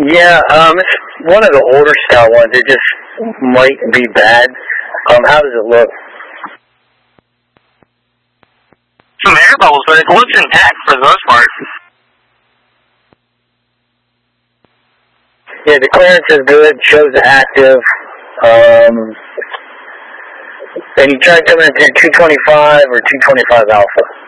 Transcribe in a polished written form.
Yeah, it's one of the older style ones. It just might be bad. How does it look? Some air bubbles, but it looks intact for the most part. Yeah, the clearance is good. Shows active. And you tried coming into 225 or 225 alpha?